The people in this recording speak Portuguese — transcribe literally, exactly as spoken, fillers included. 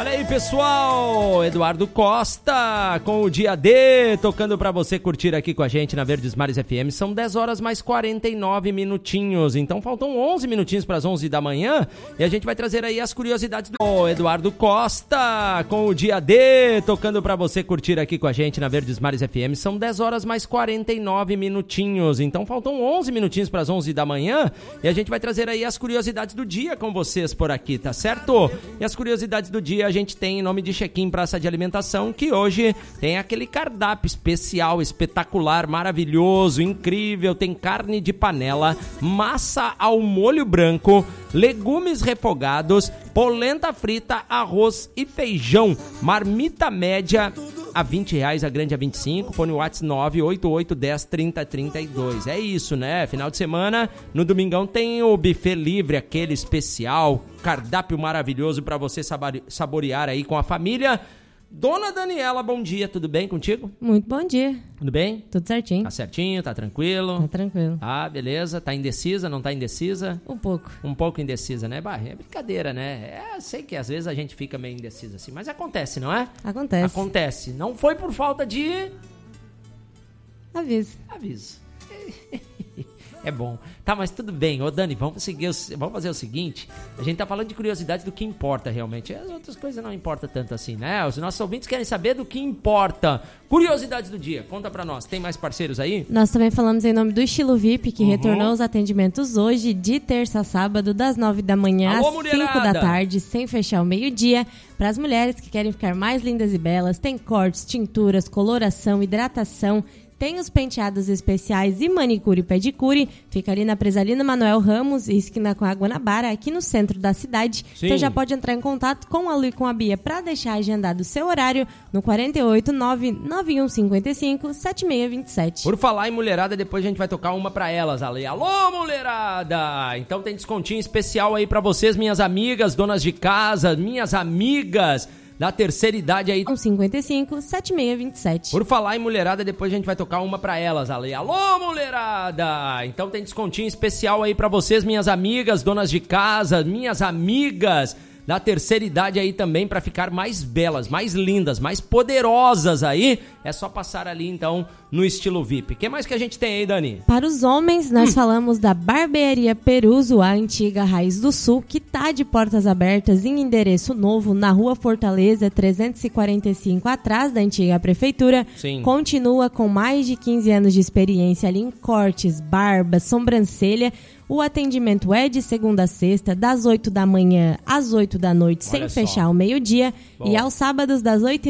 Olha aí, pessoal, Eduardo Costa com o Dia D, tocando pra você curtir aqui com a gente na Verdes Mares F M. São dez horas mais quarenta e nove minutinhos, então faltam onze minutinhos para as onze da manhã e a gente vai trazer aí as curiosidades do Eduardo Costa com o Dia D, tocando pra você curtir aqui com a gente na Verdes Mares F M. São dez horas mais quarenta e nove minutinhos, então faltam onze minutinhos para as onze da manhã e a gente vai trazer aí as curiosidades do dia com vocês por aqui, tá certo? E as curiosidades do dia a gente tem em nome de Check-in Praça de Alimentação, que hoje tem aquele cardápio especial, espetacular, maravilhoso, incrível. Tem carne de panela, massa ao molho branco, legumes refogados, polenta frita, arroz e feijão. Marmita média a vinte reais, a grande a vinte e cinco. Fone WhatsApp nove oito oito, dez, trinta, trinta e dois. É isso, né? Final de semana, no domingão tem o buffet livre, aquele especial, cardápio maravilhoso para você saborear aí com a família. Dona Daniela, bom dia, tudo bem contigo? Muito bom dia. Tudo bem? Tudo certinho. Tá certinho, tá tranquilo? Tá tranquilo. Ah, beleza. Tá indecisa, não tá indecisa? Um pouco. Um pouco indecisa, né? Bah, é brincadeira, né? É, eu sei que às vezes a gente fica meio indecisa assim, mas acontece, não é? Acontece. Acontece. Não foi por falta de... Aviso. Aviso. É bom. Tá, mas tudo bem. Ô, Dani, vamos seguir, o, vamos fazer o seguinte. A gente tá falando de curiosidades do que importa realmente. As outras coisas não importam tanto assim, né? Os nossos ouvintes querem saber do que importa. Curiosidades do dia. Conta pra nós. Tem mais parceiros aí? Nós também falamos em nome do Estilo V I P, que uhum. retornou os atendimentos hoje, de terça a sábado, das nove da manhã Alô, às mulherada. cinco da tarde, sem fechar o meio-dia. Para as mulheres que querem ficar mais lindas e belas, tem cortes, tinturas, coloração, hidratação. Tem os penteados especiais e manicure e pedicure. Fica ali na Presalina Manuel Ramos, esquina com a Guanabara, aqui no centro da cidade. Sim. Então já pode entrar em contato com a Lu e com a Bia para deixar agendado o seu horário no quatro oito nove, nove um cinco cinco, sete seis dois sete. Por falar em mulherada, depois a gente vai tocar uma para elas, Ale. Alô, mulherada! Então tem descontinho especial aí para vocês, minhas amigas, donas de casa, minhas amigas da terceira idade aí. um cinco cinco, sete seis dois sete. Por falar em mulherada, depois a gente vai tocar uma pra elas, Ale. Alô, mulherada! Então tem descontinho especial aí pra vocês, minhas amigas, donas de casa, minhas amigas da terceira idade aí também, pra ficar mais belas, mais lindas, mais poderosas aí. É só passar ali, então, no Estilo V I P. O que mais que a gente tem aí, Dani? Para os homens, nós hum. falamos da Barbearia Peruso, a antiga Raiz do Sul, que tá de portas abertas em endereço novo, na Rua Fortaleza, trezentos e quarenta e cinco, atrás da antiga prefeitura. Sim. Continua com mais de quinze anos de experiência ali em cortes, barba, sobrancelha. O atendimento é de segunda a sexta, das oito da manhã às oito da noite, Olha sem só. fechar o meio-dia. Bom. E aos sábados, das oito